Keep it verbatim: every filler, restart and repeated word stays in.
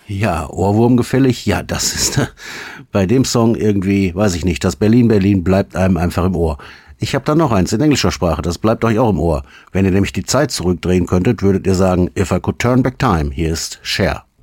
Ja, Ohrwurm gefällig, ja, das ist äh, bei dem Song irgendwie, weiß ich nicht, das Berlin, Berlin bleibt einem einfach im Ohr. Ich habe da noch eins in englischer Sprache, das bleibt euch auch im Ohr. Wenn ihr nämlich die Zeit zurückdrehen könntet, würdet ihr sagen, if I could turn back time, hier ist Cher.